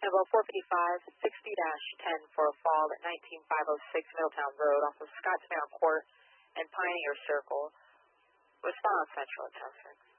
Tempo 455, 60-10 for a fall at 19506 Middletown Road off of Scottsmount Court and Pioneer Circle. Response Central at 10-6.